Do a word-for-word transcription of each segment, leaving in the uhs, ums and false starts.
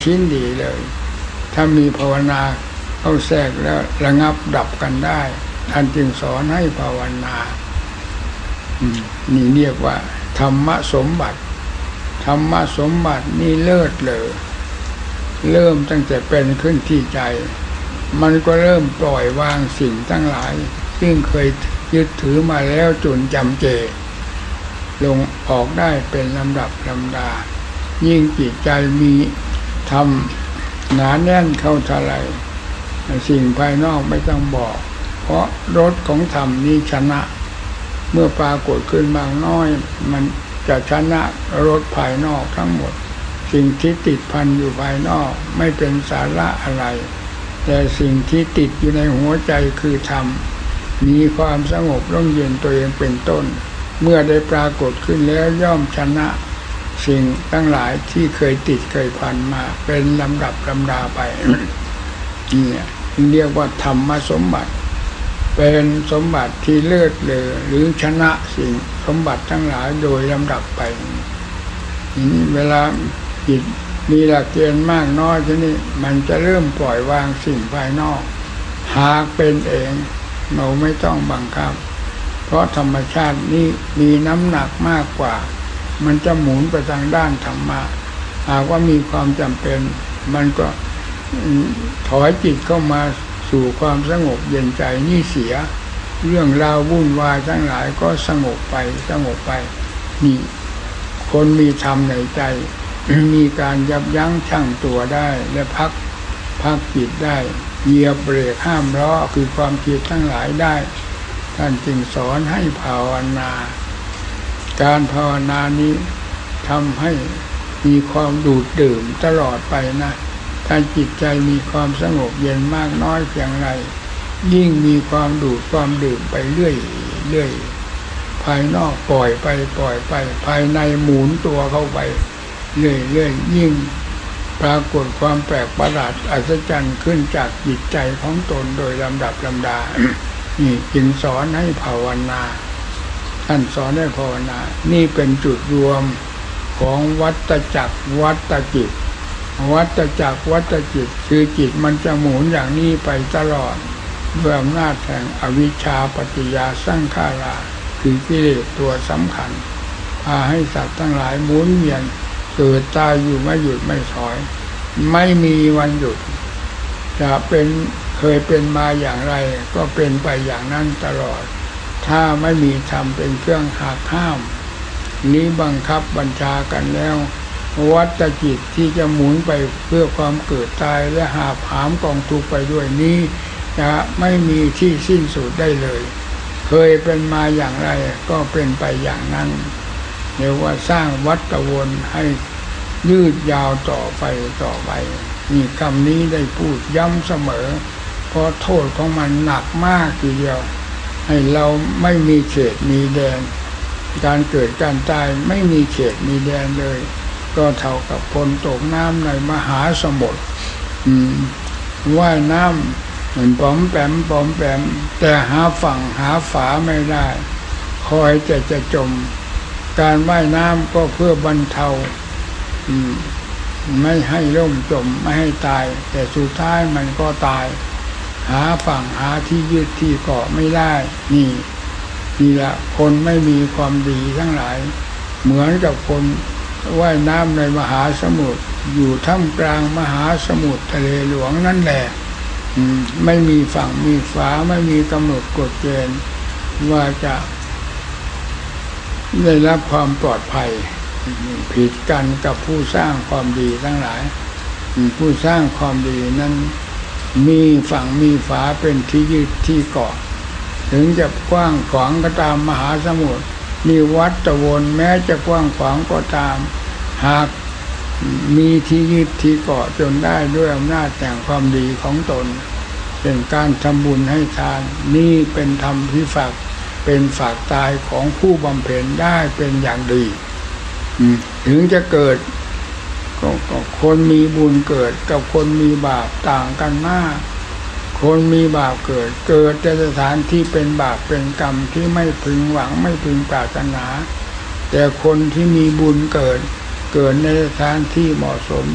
ชิ้นดีเลยถ้ามีภาวนาเข้าแทรกแล้วระงับดับกันได้ท่านจึงสอนให้ภาวนานี่เรียกว่าธรรมสมบัติธรรมสมบัตินี่เลิศเลยเริ่มตั้งแต่เป็นขึ้นที่ใจมันก็เริ่มปล่อยวางสิ่งทั้งหลายซึ่งเคยยึดถือมาแล้วจนจำเจลงออกได้เป็นลำดับลำดายิ่งจิตใจมีธรรมหนาแน่นเข้าเท่าไรสิ่งภายนอกไม่ต้องบอกเพราะรสของธรรมนี้ชนะเมื่อปรากฏขึ้นบางน้อยมันจะชนะรสภายนอกทั้งหมดสิ่งที่ติดพันอยู่ภายนอกไม่เป็นสาระอะไรแต่สิ่งที่ติดอยู่ในหัวใจคือธรรมมีความสงบร่มเย็นตัวเองเป็นต้นเมื่อได้ปรากฏขึ้นแล้วย่อมชนะสิ่งทั้งหลายที่เคยติดเคยพันมาเป็นลำดับลำดาไป นี่เรียกว่าธรรมสมบัติเป็นสมบัติที่เลิศเลอหรือชนะสิ่งสมบัติทั้งหลายโดยลำดับไปนี่เวลาจิตมีหลักเกณฑ์มากน้อยทีนี้มันจะเริ่มปล่อยวางสิ่งภายนอกหากเป็นเองเราไม่ต้องบังคับเพราะธรรมชาตินี้มีน้ำหนักมากกว่ามันจะหมุนไปทางด้านธรรมะหากว่ามีความจำเป็นมันก็ถอยจิตเข้ามาสู่ความสงบเย็นใจนี่เสียเรื่องราววุ่นวายทั้งหลายก็สงบไปสงบไปนี่คนมีธรรมในใจมีการยับยั้งชั่งตัวได้และพักพักจิตได้เหยียบเบรกห้ามล้อคือความคิดทั้งหลายได้ท่านจึงสอนให้ภาวนาการภาวนานี้ทำให้มีความดูดดื่มตลอดไปนะถ้าจิตใจมีความสงบเย็นมากน้อยเพียงไรยิ่งมีความดูดความดื่มไปเรื่อยเรื่อยภายนอกปล่อยไปปล่อยไปภายในหมุนตัวเข้าไปเรื่อยเรื่อยยิ่งปรากฏความแปลกประหลาดอัศจรรย์ขึ้นจากจิตใจของตนโดยลำดับลำดา นี่จึงสอนให้ภาวนาท่านสอนให้ภาวนานี่เป็นจุดรวมของวัฏจักรวัฏจิตวัฏจักรวัฏจิตคือจิตมันจะหมุนอย่างนี้ไปตลอดด้วยอำนาจแห่งอวิชชาปัจจยาสังขาราคือกิเลสตัวสำคัญพาให้สัตว์ทั้งหลายหมุนเวียนเกิดตายอยู่ไม่หยุดไม่ถอยไม่มีวันหยุดจะเป็นเคยเป็นมาอย่างไรก็เป็นไปอย่างนั้นตลอดถ้าไม่มีธรรมเป็นเครื่องหักห้ามนี้บังคับบัญชากันแล้ววัฏจิตที่จะหมุนไปเพื่อความเกิดตายและหาผามกองทุกข์ไปด้วยนี้จะไม่มีที่สิ้นสุดได้เลยเคยเป็นมาอย่างไรก็เป็นไปอย่างนั้นเรียกว่าสร้างวัฏวนให้ยืดยาวต่อไปต่อไปนี่คำนี้ได้พูดย้ำเสมอเพราะโทษของมันหนักมากทีเดียวให้เราไม่มีเขตมีแดนการเกิดการตายไม่มีเขตมีแดนเลยก็เท่ากับคนตกน้ำในมหาสมุทรว่ายน้ำเหมือนปอมแปมปอมแปมแต่หาฝั่งหาฝาไม่ได้คอยจะจะจมการว่ายน้ำก็เพื่อบรรเทาไม่ให้ล่มจมไม่ให้ตายแต่สุดท้ายมันก็ตายหาฝั่งหาที่ยึดที่เกาะไม่ได้นี่นี่แหละคนไม่มีความดีทั้งหลายเหมือนกับคนว่ายน้ำในมหาสมุทรอยู่ท่ามกลางมหาสมุทรทะเลหลวงนั่นแหละไม่มีฝั่งมีฝาไม่มีกำหนดกฎเกณฑ์ว่าจะได้รับความปลอดภัยผิดกันกับผู้สร้างความดีทั้งหลายผู้สร้างความดีนั้นมีฝั่งมีฝาเป็นที่ยึดที่เกาะถึงจะกว้างขวางก็ตามมหาสมุทรมีวัฏวนแม้จะกว้างขวางก็ตามหากมีที่ยึดที่เกาะจนได้ด้วยอำนาจแห่งความดีของตนเป็นการทำบุญให้ทานนี่เป็นธรรมที่ฝากเป็นฝากตายของผู้บำเพ็ญได้เป็นอย่างดีถึงจะเกิดก็คนมีบุญเกิดกับคนมีบาปต่างกันมากคนมีบาปเกิดเกิดในสถานที่เป็นบาปเป็นกรรมที่ไม่พึงหวังไม่พึงปรารถนาแต่คนที่มีบุญเกิดเกิดในสถานที่เหมาะสม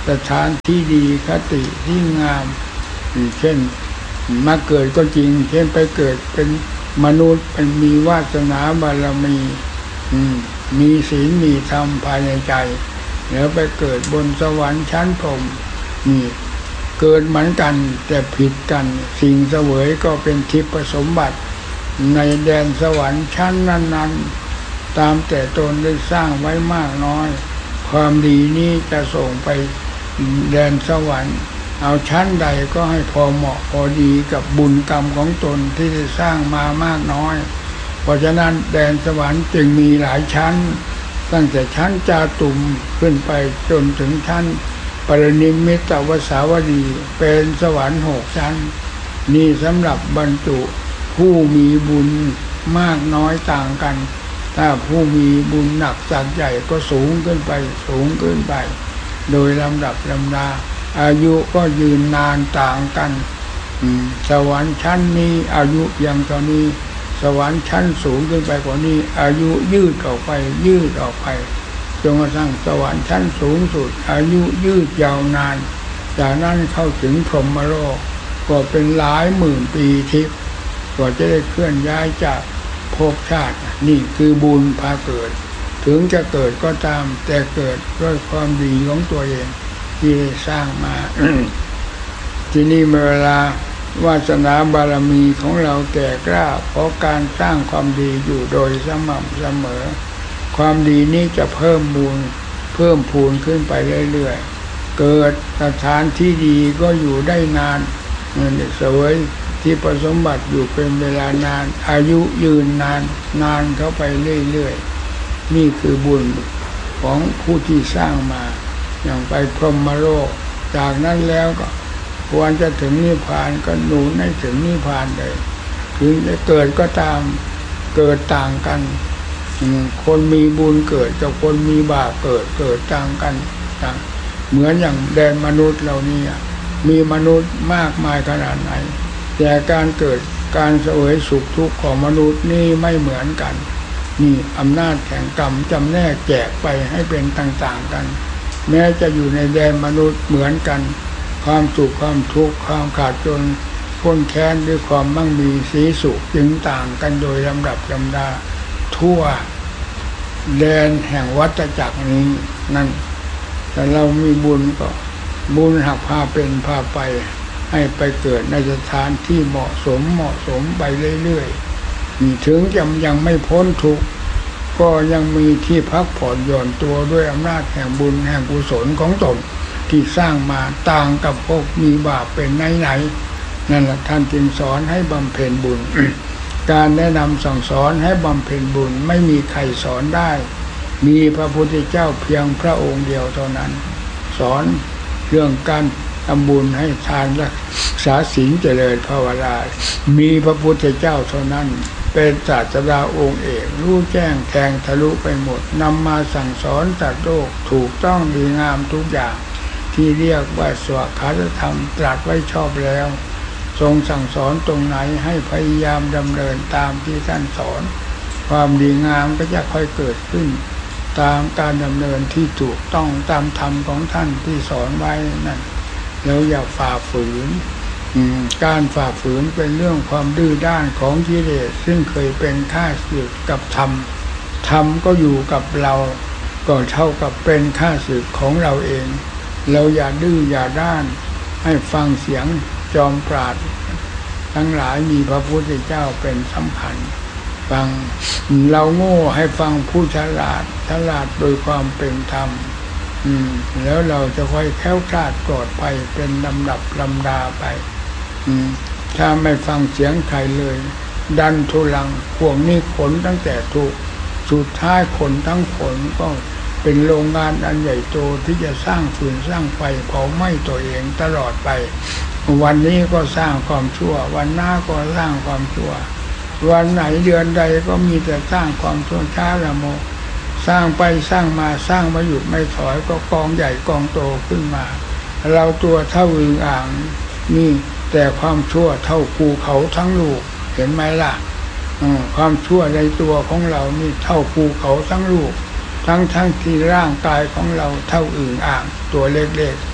สถานที่ดีคติที่งามเช่นมาเกิดก็จริงเช่นไปเกิดเป็นมนุษย์เป็นมีวาสนาบารมีมีศีลมีธรรมภายในใจแล้วไปเกิดบนสวรรค์ชั้นพรหมนี่เกิดเหมือนกันแต่ผิดกันสิ่งเสวยก็เป็นทิพย์สมบัติในแดนสวรรค์ชั้นนั้นๆตามแต่ตนได้สร้างไว้มากน้อยความดีนี้จะส่งไปแดนสวรรค์เอาชั้นใดก็ให้พอเหมาะพอดีกับบุญกรรมของตนที่ได้สร้างมามากน้อยเพราะฉะนั้นแดนสวรรค์จึงมีหลายชั้นตั้งแต่ชั้นจาตุมขึ้นไปจนถึงชั้นปรนิมมิตวสาวดีเป็นสวรรค์หกชั้นนี่สำหรับบรรจุผู้มีบุญมากน้อยต่างกันถ้าผู้มีบุญหนักจากใหญ่ก็สูงขึ้นไปสูงขึ้นไปโดยลำดับลำดาอายุก็ยืนนานต่างกันสวรรค์ชั้นนี้อายุเพียงเท่านี้สวรรค์ชั้นสูงขึ้นไปกว่านี้อายุยืดออกไปยืดออกไปจนกระทั่งสวรรค์ชั้นสูงสุดอายุยืดยาวนานจากนั้นเข้าถึงพรหมโลกก็เป็นหลายหมื่นปีทิพย์กว่าจะได้เคลื่อนย้ายจากภพชาตินี่คือบุญพาเกิดถึงจะเกิดก็ตามแต่เกิดด้วยความดีของตัวเองที่ได้สร้างมา ที่นี่เวลาวาสนาบารมีของเราแก่กล้าเพราะการสร้างความดีอยู่โดยสม่ำเสมอความดีนี้จะเพิ่มมูลเพิ่มพูนขึ้นไปเรื่อยๆเกิดสถานที่ดีก็อยู่ได้นานเสวยที่ประสมบัติอยู่เป็นเวลานานอายุยืนนานนานเข้าไปเรื่อยๆนี่คือบุญของผู้ที่สร้างมาอย่างไปพรหมโลกจากนั้นแล้วก็ควรจะถึงนิพพานก็หนุนให้ถึงนิพพานเลยถึงจะเกิดก็ตามเกิดต่างกันคนมีบุญเกิดกับคนมีบาปเกิดเกิดต่างกันต่างเหมือนอย่างแดนมนุษย์เรานี่มีมนุษย์มากมายขนาดไหนแต่การเกิดการเสวยสุขทุกข์ของมนุษย์นี่ไม่เหมือนกันนี่อำนาจแห่งกรรมจำแนกแจกไปให้เป็นต่างๆกันแม้จะอยู่ในแดนมนุษย์เหมือนกันความสุขความทุกข์ความขาดจนพ้นแค้นด้วยความมั่งมีสีสุขจึงต่างกันโดยลำดับลำดาทั่วแดนแห่งวัฏจักรนี้นั่นแต่เรามีบุญก็บุญหักพาเป็นพาไปให้ไปเกิดในสถานที่เหมาะสมเหมาะสมไปเรื่อยๆถึงจะยังไม่พ้นทุกข์ก็ยังมีที่พักผ่อนหย่อนตัวด้วยอำนาจแห่งบุญแห่งกุศลของตนที่สร้างมาต่างกับพวกมีบาปเป็นไหนๆนั่นแหละท่านจึงสอนให้บำเพ็ญบุญ การแนะนำสั่งสอนให้บำเพ็ญบุญไม่มีใครสอนได้มีพระพุทธเจ้าเพียงพระองค์เดียวเท่านั้นสอนเรื่องการทำบุญให้ทานรักษาศีลเจริญภาวนามีพระพุทธเจ้าเท่านั้นเป็นศาสดาองค์เอกรู้แจ้งแทงทะลุไปหมดนำมาสั่งสอนสัตว์โลกถูกต้องดีงามทุกอย่างที่เรียกว่าสวขาตธรรมตรัสไว้ชอบแล้วทรงสั่งสอนตรงไหนให้พยายามดำเนินตามที่ท่านสอนความดีงามก็จะค่อยเกิดขึ้นตามการดำเนินที่ถูกต้องตามธรรมของท่านที่สอนไว้นั่นแล้วอย่าฝ่าฝืนการฝ่าฝืนเป็นเรื่องความดื้อด้านของกิเลสซึ่งเคยเป็นข้าศึกกับธรรมธรรมก็อยู่กับเราก็เท่ากับเป็นข้าศึกของเราเองเราอย่าดื้ออย่าด้านให้ฟังเสียงจอมปราชญ์ทั้งหลายมีพระพุทธเจ้าเป็นสำคัญฟังเราโง่ให้ฟังผู้ฉลาดฉลาดโดยความเป็นธรรมแล้วเราจะค่อยแคล้วคลาดปลอดภัยเป็นลำดับลำดาไปถ้าไม่ฟังเสียงใครเลยดันทุลังพวกนี้ขนตั้งแต่ถูกสุดท้ายขนทั้งขนก็เป็นโรงงานอันใหญ่โตที่จะสร้างฟืนสร้างไฟเผาไหม้ตัวเองตลอดไปวันนี้ก็สร้างความชั่ววันหน้าก็สร้างความชั่ววันไหนเดือนใดก็มีแต่สร้างความชั่วช้าละโมสร้างไปสร้างมาสร้างมาหยุดไม่ถอยก็กองใหญ่กองโตขึ้นมาเราตัวเท่าอึ่งอ่างนี่แต่ความชั่วเท่าภูเขาทั้งลูกเห็นไหมล่ะความชั่วในตัวของเรานี่เท่าภูเขาทั้งลูกทั้งทั้งที่ร่างกายของเราเท่าอึ่งอ่างตัวเล็ก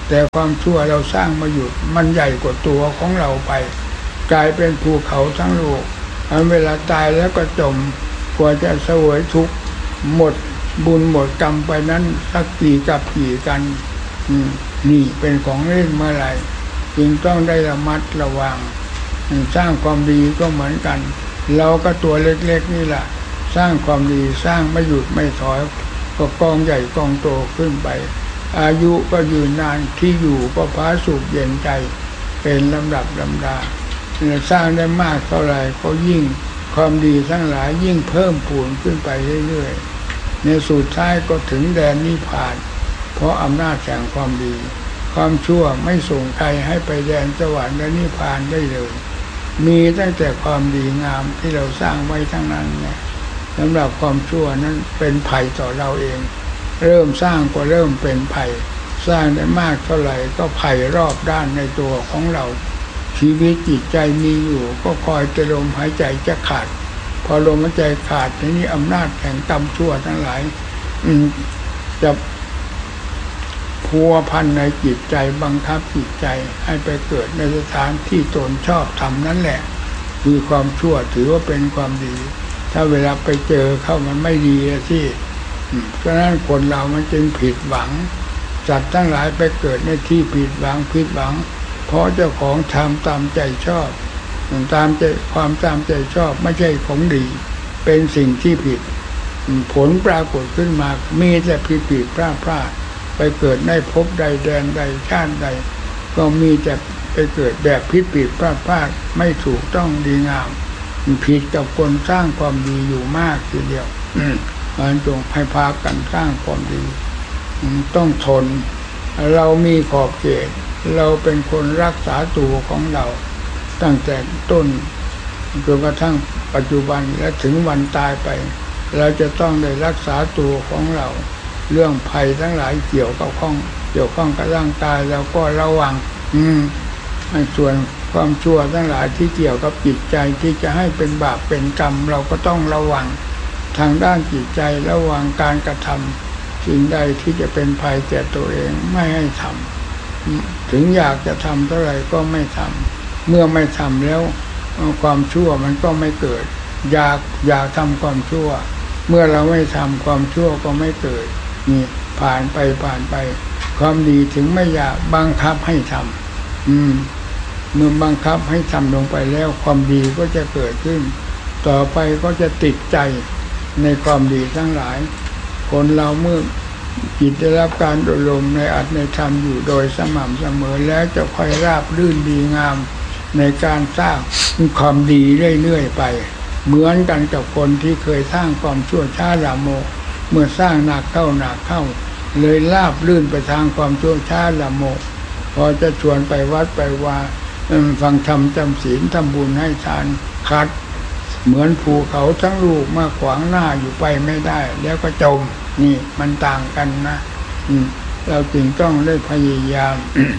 แต่ความชั่วเราสร้างมาหยุดมันใหญ่กว่าตัวของเราไปกลายเป็นภูเขาทั้งโลกเวลาตายแล้วก็จมกว่าจะเสวยทุกข์หมดบุญหมดกรรมไปนั้นสักกี่กับกี่กันนี่เป็นของเล่นเมื่อไหร่จึงต้องได้ระมัดระวังสร้างความดีก็เหมือนกันเราก็ตัวเล็กๆนี่แหละสร้างความดีสร้างไม่หยุดไม่ถอยก็กองใหญ่กองโตขึ้นไปอายุก็ยืนนานที่อยู่ก็ผาสุกเย็นใจเป็นลำดับลำดาสร้างได้มากเท่าไหร่ก็ยิ่งความดีทั้งหลายยิ่งเพิ่มพูนขึ้นไปเรื่อยๆในสุดท้ายก็ถึงแดนนิพพานเพราะอำนาจแห่งความดีความชั่วไม่ส่งใครให้ไปแดนสวรรค์และนิพพานได้เลยมีตั้งแต่ความดีงามที่เราสร้างไว้ทั้งนั้นเนี่ยสำหรับความชั่วนั้นเป็นภัยต่อเราเองเริ่มสร้างก็เริ่มเป็นภัยสร้างได้มากเท่าไหร่ก็ภัยรอบด้านในตัวของเราชีวิตจิตใจมีอยู่ก็คอยจะลมหายใจจะขาดพอลมหายใจขาดทีนี้อำนาจแห่งกรรมชั่วทั้งหลายจะพัวพันในจิตใจบังคับจิตใจให้ไปเกิดในสถานที่ตนชอบทำนั่นแหละคือความชั่วถือว่าเป็นความดีถ้าเวลาไปเจอเข้ามันไม่ดีที่เพราะนั้นคนเรามันจึงผิดหวังสัตว์ทั้งหลายไปเกิดในที่ผิดหวังผิดหวังเพราะเจ้าของทำตามใจชอบตามใจความตามใจชอบไม่ใช่ของดีเป็นสิ่งที่ผิดผลปรากฏขึ้นมามีแต่ผิดผิดพลาดพลาดไปเกิดในภพใดแดนใดชาติใดก็มีแต่ไปเกิดแบบผิดผิดพลาดพลาดไม่ถูกต้องดีงามผิดกับคนสร้างความดีอยู่มากทีเดียวมันจงให้พากันสร้างความดีต้องทนเรามีขอบเขตเราเป็นคนรักษาตัวของเราตั้งแต่ต้นจนกระทั่งปัจจุบันและถึงวันตายไปเราจะต้องได้รักษาตัวของเราเรื่องภัยทั้งหลายเกี่ยวกับข้องเกี่ยวข้องกับร่างกายแล้วก็ระวังอืมส่วนความชั่วทั้งหลายที่เกี่ยวกับจิตใจที่จะให้เป็นบาปเป็นกรรมเราก็ต้องระวังทางด้านจิตใจระวังการกระทำสิ่งใดที่จะเป็นภัยแก่ตัวเองไม่ให้ทำถึงอยากจะทำเท่าไหร่ก็ไม่ทำเมื่อไม่ทำแล้วความชั่วมันก็ไม่เกิดอยากอยากทำความชั่วเมื่อเราไม่ทำความชั่วก็ไม่เกิดนี่ผ่านไปผ่านไปความดีถึงไม่อยากบังคับให้ทำอืมเมื่อบังคับให้ทำลงไปแล้วความดีก็จะเกิดขึ้นต่อไปก็จะติดใจในความดีทั้งหลายคนเราเมื่อจิตได้รับการอบรมในอัตในธรรมอยู่โดยสม่ำเสมอแล้วจะค่อยราบรื่นดีงามในการสร้างความดีเรื่อยๆไปเหมือนกันกับคนที่เคยสร้างความชั่วช้าละโมเมื่อสร้างหนักเข้าหนักเข้าเลยราบรื่นไปทางความชั่วช้าละโมพอจะชวนไปวัดไปว่าฟังธรรมจำศีลทำบุญให้ทานคัดเหมือนภูเขาทั้งลูกมาขวางหน้าอยู่ไปไม่ได้แล้วก็จมนี่มันต่างกันนะเราจึงต้องได้พยายาม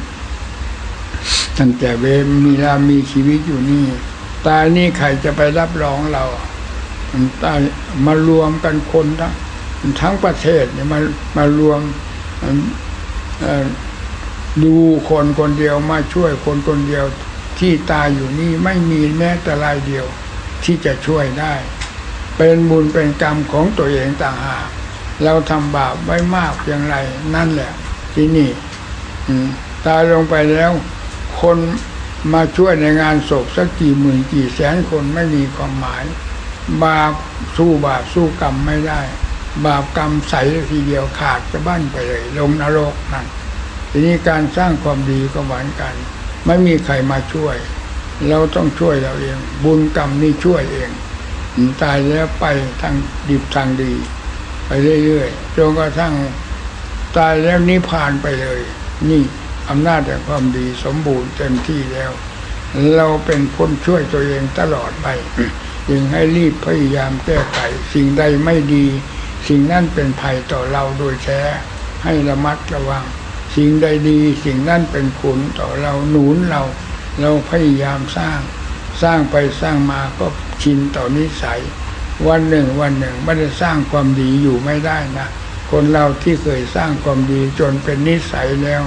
ตั้งแต่เวมีเรามีชีวิตอยู่นี่ตายนี่ใครจะไปรับรองเราตายมารวมกันคนทั้งทั้งประเทศเนี่ยมามารวมดูคนคนเดียวมาช่วยคนคนเดียวที่ตายอยู่นี่ไม่มีแม้แต่รายเดียวที่จะช่วยได้เป็นบุญเป็นกรรมของตัวเองต่างหากเราทำบาปไว้มากเพียงไรนั่นแหละที่นี่ตายลงไปแล้วคนมาช่วยในงานศพสักกี่หมื่นกี่แสนคนไม่มีความหมายบาปสู้บาปสู้กรรมไม่ได้บาปกรรมใส่ทีเดียวขาดจะบั้นไปเลยลงนรกนั่นทีนี้การสร้างความดีก็เหมือนกันไม่มีใครมาช่วยเราต้องช่วยเราเองบุญกรรมนี่ช่วยเองตายแล้วไปทางดิบทางดีไปเรื่อยๆจนกระทั่งตายแล้วนิพพานไปเลยนี่อำนาจแห่งความดีสมบูรณ์เต็มที่แล้วเราเป็นคนช่วยตัวเองตลอดไปจึงให้รีบพยายามแก้ไขสิ่งใดไม่ดีสิ่งนั้นเป็นภัยต่อเราโดยแท้ให้ระมัดระวังสิ่งใดดีสิ่งนั้นเป็นคุณต่อเราหนุนเราเราพยายามสร้างสร้างไปสร้างมาก็ชินต่อนิสัยวันหนึ่งวันหนึ่งไม่ได้สร้างความดีอยู่ไม่ได้นะคนเราที่เคยสร้างความดีจนเป็นนิสัยแล้ว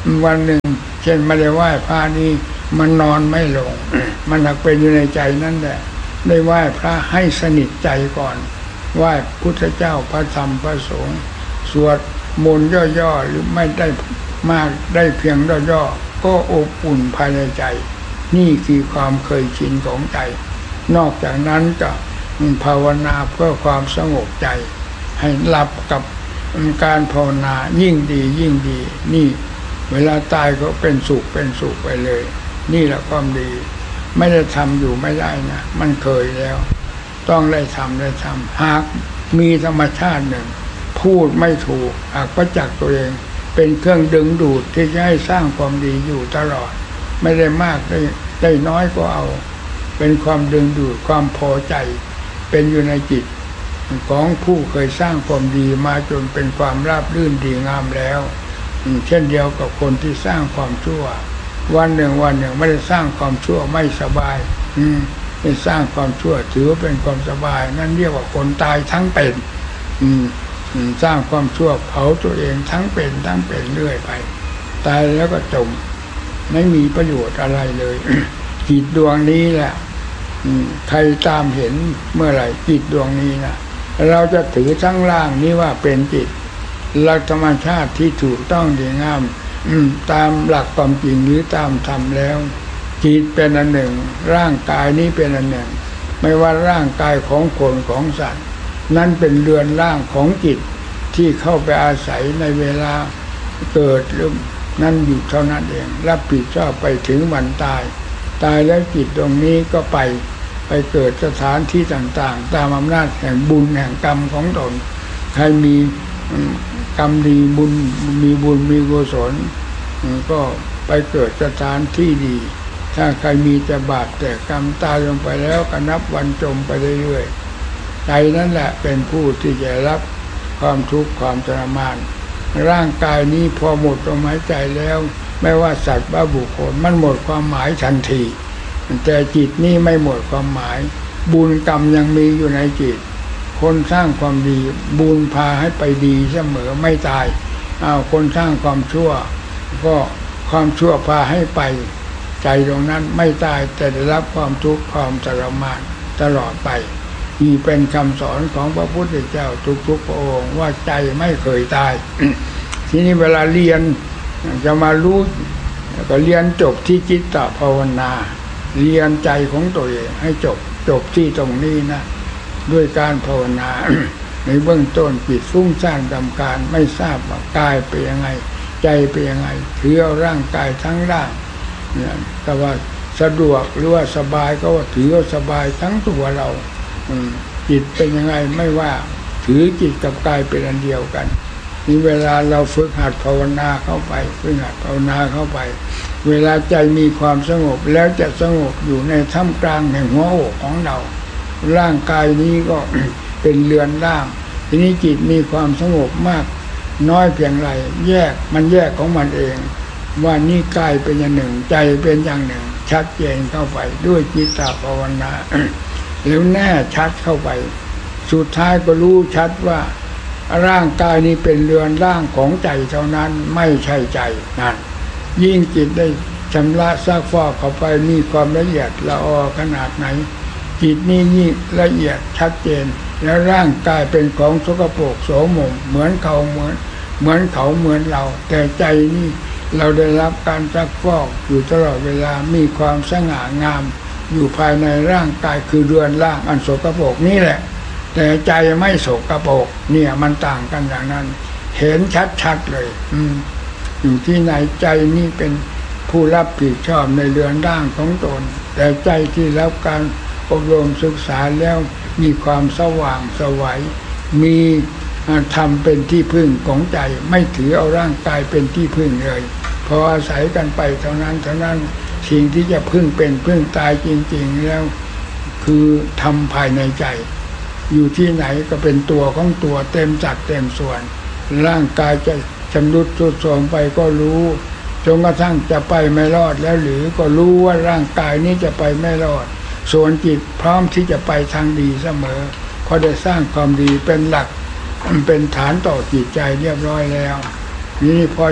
วันหนึ่งเช่นไม่ได้ไหว้พระนี่มันนอนไม่ลง มันหนักเป็นอยู่ในใจนั่นแหละได้ไหว้พระให้สนิทใจก่อนไหว้พุทธเจ้าพระธรรมพระสงฆ์สวดมนต์ย่อๆหรือไม่ได้มากได้เพียงย่อๆก็อบอุ่นภายในใจนี่คือความเคยชินของใจนอกจากนั้นก็ภาวนาเพื่อความสงบใจให้หลับกับการภาวนายิ่งดียิ่งดีนี่เวลาตายก็เป็นสุขเป็นสุขไปเลยนี่แหละความดีไม่ได้ทำอยู่ไม่ได้นะมันเคยแล้วต้องได้ทำได้ทำหากมีธรรมชาติหนึ่งพูดไม่ถูกหากประจักษ์ตัวเองเป็นเครื่องดึงดูดที่จะให้สร้างความดีอยู่ตลอดไม่ได้มากได้ได้น้อยก็เอาเป็นความดึงดูดความพอใจเป็นอยู่ในจิตของผู้เคยสร้างความดีมาจนเป็นความราบรื่นดีงามแล้วเช่นเดียวกับคนที่สร้างความชั่ววันหนึ่งวันหนึ่งไม่ได้สร้างความชั่วไม่สบายอืมได้สร้างความชั่วถือว่าเป็นความสบายนั่นเรียกว่าคนตายทั้งเป็นอืมสร้างความชั่วเผาตัวเองทั้งเป็นทั้งเป็นเรื่อยไปตายแล้วก็จมไม่มีประโยชน์อะไรเลย จิตดวงนี้แหละใครตามเห็นเมื่อไหร่จิตดวงนี้นะเราจะถือทั้งล่างนี้ว่าเป็นจิตหลักธรรมชาติที่ถูกต้องดีงามตามหลักความจริงหรือตามธรรมแล้วจิตเป็นอันหนึ่งร่างกายนี้เป็นอันหนึ่งไม่ว่าร่างกายของคนของสัตว์นั่นเป็นเรือนร่างของจิตที่เข้าไปอาศัยในเวลาเกิดหรือนั่นอยู่เท่านั้นเองรับผิดชอบไปถึงวันตายตายแล้วจิตตรงนี้ก็ไปไปเกิดสถานที่ต่างๆตามอำนาจแห่งบุญแห่งกรรมของตนใครมีกรรมดีบุญมีบุญมีกุศลก็ไปเกิดสถานที่ดีถ้าใครมีแต่บาปแต่กรรมตายลงไปแล้วก็นับวันจมไปเรื่อยๆใจนั่นแหละเป็นผู้ที่จะรับความทุกข์ความทรมานร่างกายนี้พอหมดลมหายใจแล้วไม่ว่าสัตว์ว่าบุคคลมันหมดความหมายทันทีแต่จิตนี่ไม่หมดความหมายบุญกรรมยังมีอยู่ในจิตคนสร้างความดีบุญพาให้ไปดีเสมอไม่ตายอ้าวคนสร้างความชั่วก็ความชั่วพาให้ไปใจตรงนั้นไม่ตายแต่ได้รับความทุกข์ความทรมานตลอดไปนี่เป็นคำสอนของพระพุทธเจ้าทุกๆพระองค์ว่าใจไม่เคยตาย ทีนี้เวลาเรียนจะมารู้ก็เรียนจบที่จิตตภาวนาเรียนใจของตัวเองให้จบจบที่ตรงนี้นะด้วยการภาวนา ในเบื้องต้นจิตฟุ้งซ่านทำการไม่ทราบว่ากายเป็นยังไงใจเป็นยังไงถือเอาร่างกายทั้งร่างเนี่ยแต่ว่าสะดวกหรือว่าสบายก็ว่าถือเอาสบายทั้งตัวเราจิตเป็นยังไงไม่ว่าถือจิตกับกายเป็นอันเดียวกันนี่เวลาเราฝึกหัดภาวนาเข้าไปฝึกหัดภาวนาเข้าไปเวลาใจมีความสงบแล้วจะสงบอยู่ในท่ามกลางแห่งหัวอกของเราร่างกายนี้ก็ เป็นเรือนร่างทีนี้จิตมีความสงบมากน้อยเพียงไรแยกมันแยกของมันเองว่านี่กายเป็นอย่างหนึ่งใจเป็นอย่างหนึ่งชัดเจนเข้าไปด้วยจิตตภาวนา แล้วแน่ชัดเข้าไปสุดท้ายก็รู้ชัดว่าร่างกายนี้เป็นเรือนร่างของใจเท่านั้นไม่ใช่ใจนั่นยิ่งจิตได้ชำระซากฟอกเข้าไปมีความละเอียดละออขนาดไหนจิตนี้ยิ่งละเอียดชัดเจนแล้วร่างกายเป็นของสกปรกโสมมเหมือนเขาเหมือนเหมือนเขาเหมือนเราแต่ใจนี่เราได้รับการซักฟอกอยู่ตลอดเวลามีความสง่างามอยู่ภายในร่างกายคือเรือนร่างอันสกปรกนี่แหละแต่ใจไม่สกปรกเนี่ยมันต่างกันอย่างนั้นเห็นชัดๆเลยอืมอยู่ที่ไหนใจนี่เป็นผู้รับผิดชอบในเรือนร่างของตนแต่ใจที่รับการอบรมศึกษาแล้วมีความสว่างไสวมีธรรมเป็นที่พึ่งของใจไม่ถือเอาร่างกายเป็นที่พึ่งเลยพออาศัยกันไปเท่านั้นเท่านั้นสิ่งที่จะพึ่งเป็นพึ่งตายจริงๆแล้วคือธรรมภายในใจอยู่ที่ไหนก็เป็นตัวของตัวเต็มจัดเต็มส่วนร่างกายจะชำรุดทรุดโทรมไปก็รู้จนกระทั่งจะไปไม่รอดแล้วหรือก็รู้ว่าร่างกายนี้จะไปไม่รอดส่วนจิตพร้อมที่จะไปทางดีเสมอเพราะได้สร้างความดีเป็นหลักเป็นฐานต่อจิตใจเรียบร้อยแล้วนี่พอ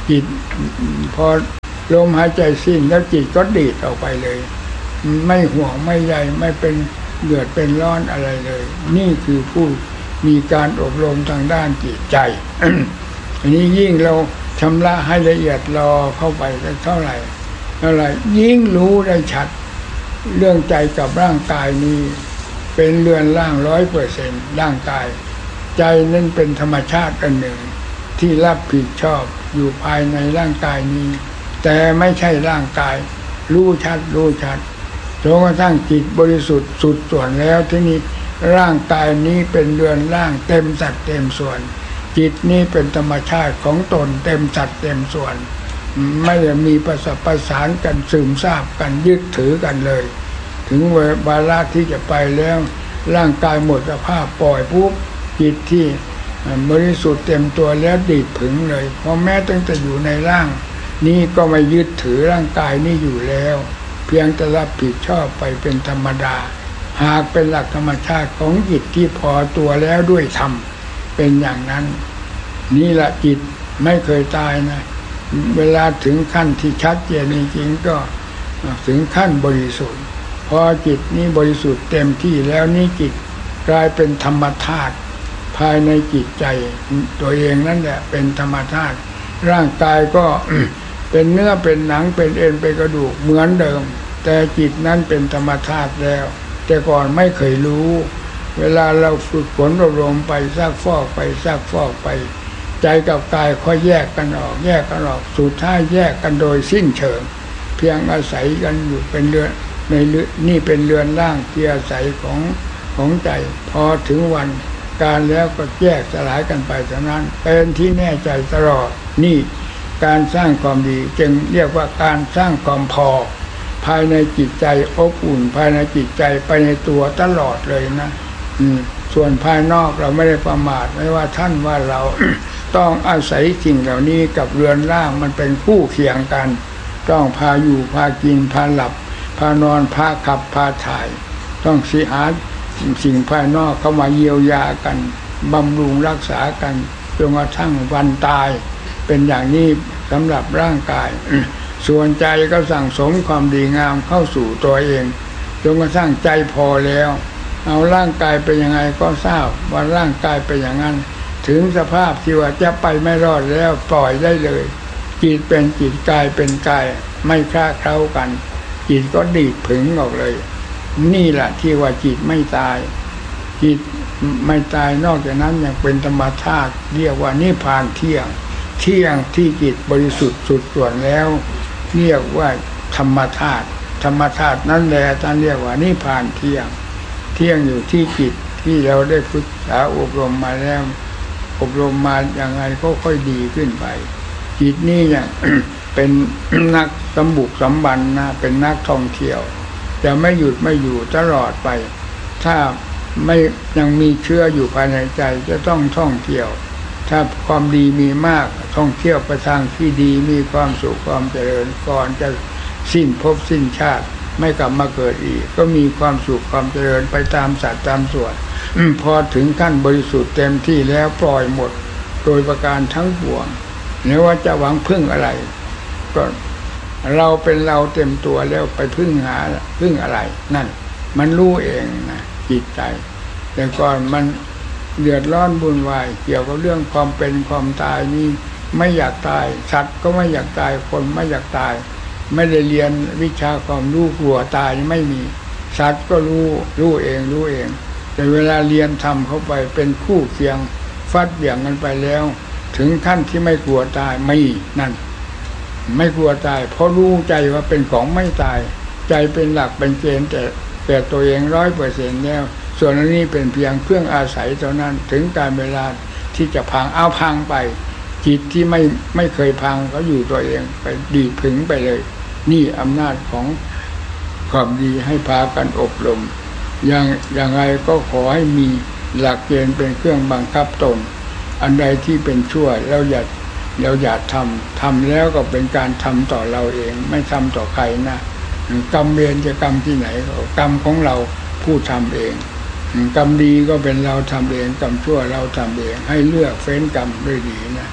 จิตพอลมหายใจสิ้นแล้วจิตก็ดีดออกไปเลยไม่ห่วงไม่ใยไม่เป็นเดือดเป็นร้อนอะไรเลยนี่คือผู้มีการอบรมทางด้านจิตใจ อันนี้ยิ่งเราชำระให้ละเอียดรอเข้าไปเท่าไหร่เท่าไหร่ยิ่งรู้ได้ชัดเรื่องใจกับร่างกายนี้เป็นเรือนร่างร้อยเปอร์เซ็นต์ร่างกายใจนั้นเป็นธรรมชาติอันหนึ่งที่รับผิดชอบอยู่ภายในร่างกายนี้แต่ไม่ใช่ร่างกายรู้ชัดรู้ชัดจนกระทั่งจิตบริสุทธิ์สุดส่วนแล้วที่นี้ร่างกายนี้เป็นเรือนร่างเต็มสัดเต็มส่วนจิตนี้เป็นธรรมชาติของตนเต็มสัดเต็มส่วนไม่ได้มีประสประสานกันซึมซาบกันยึดถือกันเลยถึงวาระที่จะไปแล้วร่างกายหมดสภาพปล่อยปุ๊บจิตที่บริสุทธิ์เต็มตัวแล้วดีดผึ่งเลยเพราะแม้ตั้งแต่อยู่ในร่างนี้ก็ไม่ยึดถือร่างกายนี้อยู่แล้วเพียงแต่รับผิดชอบไปเป็นธรรมดาหากเป็นหลักธรรมชาติของจิตที่พอตัวแล้วด้วยธรรมเป็นอย่างนั้นนี่แหละจิตไม่เคยตายนะเวลาถึงขั้นที่ชัดเจนจริงๆก็ถึงขั้นบริสุทธิ์พอจิตนี้บริสุทธิ์เต็มที่แล้วนี่จิตกลายเป็นธรรมธาตุภายในจิตใจตัวเองนั่นแหละเป็นธรรมธาตุร่างกายก็ เป็นเนื้อเป็นหนังเป็นเอ็นเป็นกระดูกเหมือนเดิมแต่จิตนั้นเป็นธรรมธาตุแล้วแต่ก่อนไม่เคยรู้เวลาเราฝึกฝนอบรมไปซักฟอกไปซักฟอกไปใจกับกายค่อยแยกกันออกแยกกันออกสุดท้ายแยกกันโดยสิ้นเชิงเพียงอาศัยกันอยู่เป็นเรือนในนี่เป็นเรือนร่างที่อาศัยของของใจพอถึงวันการแล้วก็แยกสลายกันไปเท่านั้นเป็นที่แน่ใจตลอดนี่การสร้างความดีจึงเรียกว่าการสร้างความพอภายในจิตใจอบอุ่นภายในจิตใจไปในตัวตลอดเลยนะอืมส่วนภายนอกเราไม่ได้ประมาทไม่ว่าท่านว่าเรา ต้องอาศัยสิ่งเหล่านี้กับเรือนร่างมันเป็นคู่เคียงกันต้องพาอยู่พากินพาหลับพานอนพาขับพาถ่ายต้องสิหาสิ่งภายนอกเข้ามาเยียวยากันบำรุงรักษากันจนกระทั่งวันตายเป็นอย่างนี้สำหรับร่างกาย ส่วนใจก็สั่งสมความดีงามเข้าสู่ตัวเองจนกระทั่งใจพอแล้วเอาร่างกายเป็นยังไงก็ทราบว่าร่างกายเป็นอย่างนั้นถึงสภาพที่ว่าจะไปไม่รอดแล้วปล่อยได้เลยจิตเป็นจิตกายเป็นกายไม่คลาเคล้ากันจิตก็ดีดผึ่งออกเลยนี่แหละที่ว่าจิตไม่ตายจิตไม่ตายนอกจากนั้นยังเป็นธรรมธาตุเรียกว่านิพพานเที่ยงเที่ยงที่จิตบริสุทธิ์สุดส่วนแล้วเรียกว่าธรรมธาตุธรรมธาตุนั่นแหละท่านเรียกว่านิพพานเที่ยงเที่ยงอยู่ที่จิตที่เราได้ฝึกษาอบรมมาแล้วอบรมมาอย่างไรก็ค่อยดีขึ้นไปจิตนี่เนี่ย เป็นนักสมบุกสมบันนะเป็นนักท่องเที่ยวจะไม่หยุดไม่อยู่ตลอดไปถ้าไม่ยังมีเชื้ออยู่ภายในใจจะต้องท่องเที่ยวถ้าความดีมีมากท่องเที่ยวไปทางที่ดีมีความสุขความเจริญก่อนจะสิ้นภพสิ้นชาติไม่กลับมาเกิดอีกก็มีความสุขความเจริญไปตามสัตว์ตามส่วนพอถึงขั้นบริสุทธิ์เต็มที่แล้วปล่อยหมดโดยประการทั้งปวงไม่ว่าจะหวังพึ่งอะไรก็เราเป็นเราเต็มตัวแล้วไปพึ่งหาพึ่งอะไรนั่นมันรู้เองนะจิตใจแต่ก่อนมันเดือดร้อนวุ่นวายเกี่ยวกับเรื่องความเป็นความตายนี่ไม่อยากตายสัตว์ก็ไม่อยากตายคนไม่อยากตายไม่ได้เรียนวิชาความรู้กลัวตายไม่มีสัตว์ก็รู้รู้เองรู้เองแต่เวลาเรียนทำเข้าไปเป็นคู่เคียงฟัดเบี่ยงกันไปแล้วถึงขั้นที่ไม่กลัวตายไม่นั่นไม่กลัวตายเพราะรู้ใจว่าเป็นของไม่ตายใจเป็นหลักเป็นเกณฑ์แต่แต่ตัวเองร้อยเปอร์เซ็นต์แล้วส่วนนี้เป็นเพียงเครื่องอาศัยเท่านั้นถึงการเวลาที่จะพังเอาพังไปจิตที่ไม่ไม่เคยพังก็อยู่ตัวเองไปดีผึ่งไปเลยนี่อำนาจของความดีให้พากันอบรมอย่างอย่างไรก็ขอให้มีหลักเกณฑ์เป็นเครื่องบังคับตนอันใดที่เป็นชั่วเราอย่าเราอย่าทำทำแล้วก็เป็นการทำต่อเราเองไม่ทำต่อใครนะกรรมเวรจะกรรมที่ไหนกรรมของเราผู้ทำเองกรรมดีก็เป็นเราทำเองกรรมชั่วเราทำเองให้เลือกเฟ้นกรรมด้วยดีนะ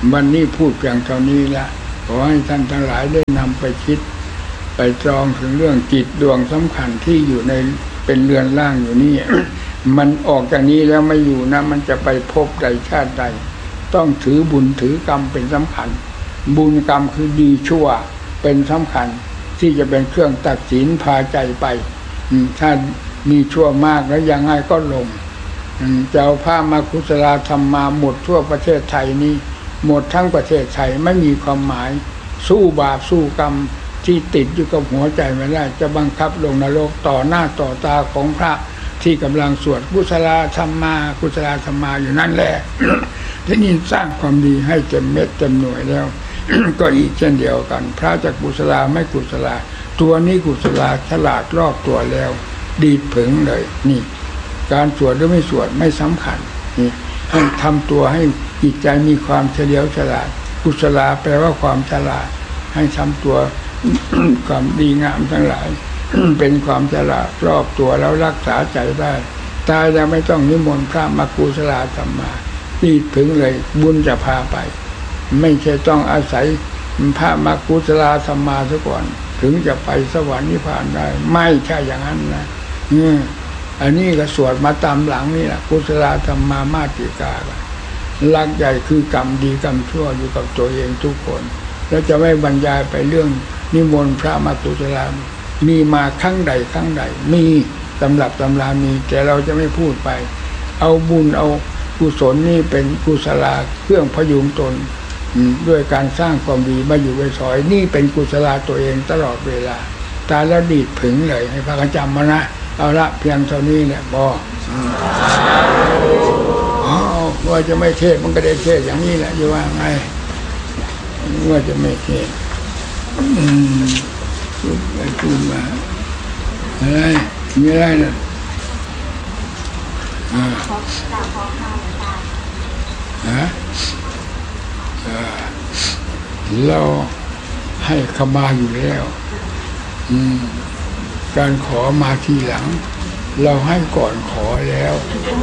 วันนี้พูดเพียงเท่านี้ละขอให้ท่านทั้งหลายได้นำไปคิดไปตรองถึงเรื่องจิตดวงสำคัญที่อยู่ในเป็นเรือนร่างอยู่นี่ มันออกจากนี้แล้วไม่อยู่นะมันจะไปพบใดชาติใดต้องถือบุญถือกรรมเป็นสำคัญบุญกรรมคือดีชั่วเป็นสำคัญที่จะเป็นเครื่องตัดสินพาใจไปถ้ามีชั่วมากแล้วยังไงก็ลงจะเอาผ้ามากุศลธรรมมาหมดทั่วประเทศไทยนี้หมดทั้งประเทศไทยไม่มีความหมายสู้บาปสู้กรรมที่ติดอยู่กับหัวใจไม่ได้จะบังคับลงนรกต่อหน้าต่อตาของพระที่กำลังสวดกุศลธรรมมากุศลธรรมมาอยู่นั่นแหละ ที่นี่สร้างความดีให้เต็มเม็ดเต็มหน่วยแล้ว ก็อีกเช่นเดียวกันพระจากกุศลไม่กุศลตัวนี้กุศลฉลาดรอบตัวแล้วดีผึ่งเลยนี่การสวดหรือไม่สวดไม่สำคัญนี่ให้ทำตัวให้จิตใจมีความเฉลียวฉลาดกุศลแปลว่าความฉลาดให้ทำตัว ความดีงามทั้งหลาย เป็นความฉลาดรอบตัวแล้วรักษาใจได้ตายแล้วไม่ต้องนิมนต์พระมากุศลธรรมมาดีผึ่งเลยบุญจะพาไปไม่ใช่ต้องอาศัยพระมากุศลธรรมมาซะก่อนถึงจะไปสวรรค์นิพพานได้ไม่ใช่อย่างนั้นนะอืมอันนี้ก็สวดมาตามหลังนี่แหละกุศลธรรมมามาติกาหลักใหญ่คือกรรมดีกรรมชั่วอยู่กับตัวเองทุกคนแล้วจะไม่บรรยายไปเรื่องนิมนต์พระมากุศลมีมาครั้งใดครั้งใดมีตำรับตำรามีแต่เราจะไม่พูดไปเอาบุญเอากุศลนี่เป็นกุศลเครื่องพยุงตนด้วยการสร้างความดีมาอยู่ไว้สอยนี่เป็นกุศลตัวเองตลอดเวลาตายแล้วดีดผึ่งเลยให้พระกันจำมานะเอาละเพียงเท่านี้เนี่ยพออ๋อว่าจะไม่เทศมันก็ได้เทศอย่างนี้แหละจะว่าไงว่าจะไม่เทศอืมไปพูดมาอะไรมีอะไรนะอ่าฮะเราให้ขมาอยู่แล้วอืมการขอมาทีหลังเราให้ก่อนขอแล้ว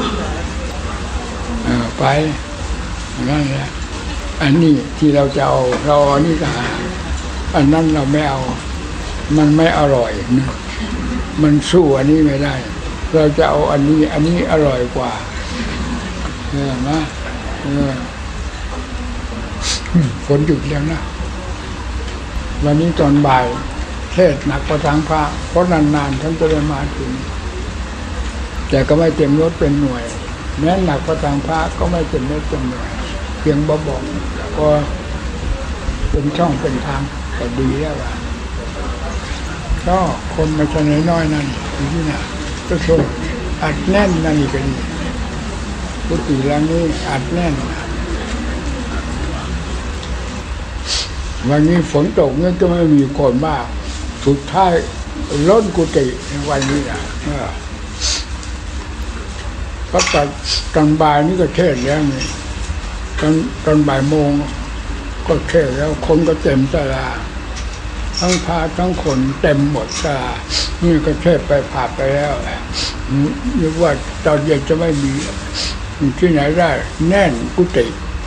เออไปนั่นแหละอันนี้ที่เราจะเอาเราอันนี้ก็หาอันนั้นเราไม่เอามันไม่อร่อยนะมันสู้อันนี้ไม่ได้เราจะเอาอันนี้อันนี้อร่อยกว่าเออนะเออฝนหยุดแล้วนะวันนี้ตอนบ่ายเทศหนักกว่าทางพระเพราะนานๆท่านจะได้มาถึงแต่ก็ไม่เต็มยศเป็นหน่วยแม้หนักกว่าทางพระก็ไม่เต็มยศเป็นหน่วยเพียงบอกบอกก็เป็นช่องเป็นทางก็ดีแล้วว่าก็คนมาชนน้อยนั่นอยู่ที่ไหนก็ชมอัดแน่นนั่นอีกดีกุฏิหลังนี้อัดแน่นวันนี้ฝนตกเนี่ยก็ไม่มีคนมากสุดท้ายล้นกุฏิในวันนี้นะก็ตอนตอนบ่ายนี่ก็เทศแล้วนี่ตอนตอนบ่ายโมงก็เทศแล้วคนก็เต็มศาลาทั้งพระทั้งคนเต็มหมดศาลานี่ก็เทศไปผ่านไปแล้วนึกว่าตอนเย็นจะไม่มีที่ไหนได้แน่นกุฏิ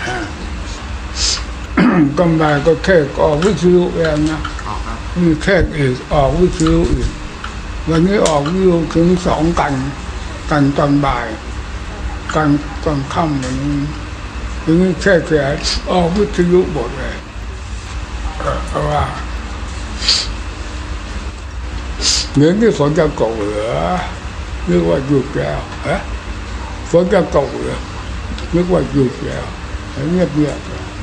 กำลังก็แค่ออกวิทยุเองนะมีแค่อีกออกวิทยุอีกวันนี้ออกวิทยุถึงสองกันกันตอนบ่ายกันตอนค่ำอย่างนี้ถึงแค่แค่ออกวิทยุหมดเลยเพราะว่าเหมือนที่ฝนจะตกเหรอนึกว่าหยุดแล้วฮะฝนจะตกเหรอนึกว่าหยุดแล้วเงียบเงียบ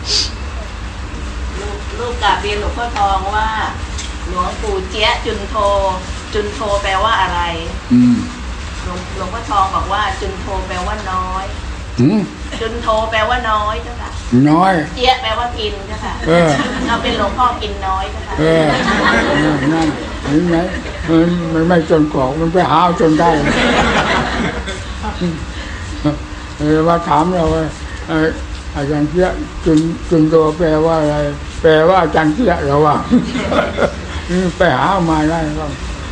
ลูกกราบเรียนหลวงพ่อทองว่าหลวงปู่เจี๊ยจุนโทจุนโทแปลว่าอะไรอืมหลวงหลวงพ่อทองบอกว่าจุนโทแปลว่าน้อยอืมจุนโทแปลว่าน้อยเจ้าค่ะน้อยเจี๊ยแปลว่ากินเจ้าค่ะเออเราเป็นหลวงพ่อกินน้อยเจ้าค่ะเออนั่นเห็นไหมมันมันไม่จนกรอกมันไปหาจนได้เออว่าถามเราว่าอาจารย์เจี๊ยจุนจุนโทแปลว่าอะไรแปลว่าอาจารย์เจี๊ยเราว่าไปหามาได้ก็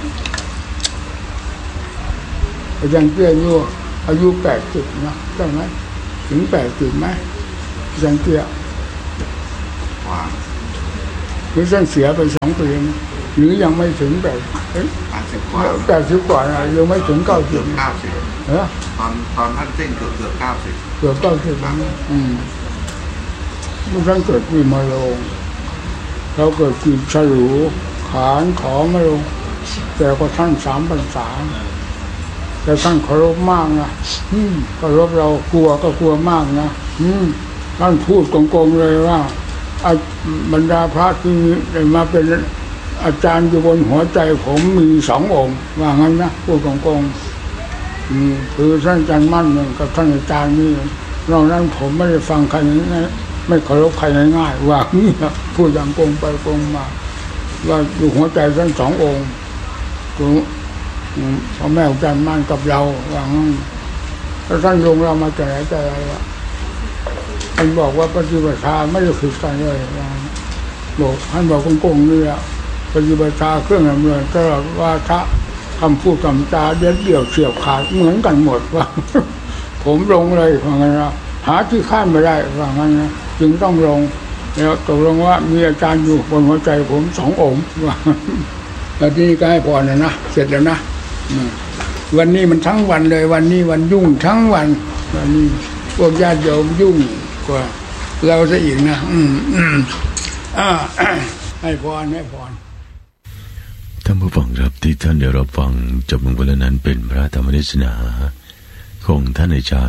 อาจารย์เจี๊ยอายุอายุแปดสิบนะใช่ไหมถึงแปดสิบไหมอาจารย์เจี๊ยกว่าหรือท่านเสียไปสองปีหรือยังไม่ถึงแบบแปดสิบกว่าแปดสิบกว่านะยังไม่ถึงเก้าสิบเก้าสิบเหรอตอนตอนท่านสิ้นเกือบเกือบเก้าสิบเกือบเก้าสิบอืมเมื่อท่านเกิดปีมะโรงเราเกิดปีฉลูขานขอมะโรงแต่ก็ท่านสามพรรษาแต่ท่านเคารพมากนะอืมเคารพเรากลัวก็กลัวมากนะอืมท่านพูดโกงๆเลยว่าบรรดาพระที่ได้มาเป็นอาจารย์อยู่บนหัวใจผมมีสององค์ว่างั้นนะพูดโกงๆอืมคือท่านอาจารย์มั่นหนึ่งกับท่านอาจารย์นี่นอกนั้นผมไม่ได้ฟังใครง่ายไม่เคารพใครง่ายๆว่างี้นะพูดอย่างโกงไปโกงมาว่าอยู่หัวใจท่านสององค์คือพ่อแม่อาจารย์มั่นกับเราว่างั้นแล้วท่านลงเรามาจากไหนจากอะไรวะท่านบอกว่าปฏิบัติธรรมไม่ได้ผิดกันเลยบอกท่านบอกโกงๆนี่แหละปฏิบัติธรรมเครื่องดำเนินตลอดว่าถ้าคำพูดคำจาเด็ดเดี่ยวเฉียบขาดเหมือนกันหมดว่าผมลงเลยว่างั้นนะหาที่ข้ามไม่ได้ว่างั้นนะจึงต้องลงแล้วตกลงว่ามีอาจารย์อยู่บนหัวใจผมสององค์ว่าแล้วที่นี่ก็ให้พรนะนะเสร็จแล้วนะวันนี้มันทั้งวันเลยวันนี้วันยุ่งทั้งวันวันนี้พวกญาติโยมยุ่งกว่าเราซะอีกนะอืมอืมอ่าให้พรให้พรท่านผู้ฟังครับที่ท่านได้รับฟังจบลงไปแล้วนั้นเป็นพระธรรมเทศนาของท่านอาจารย์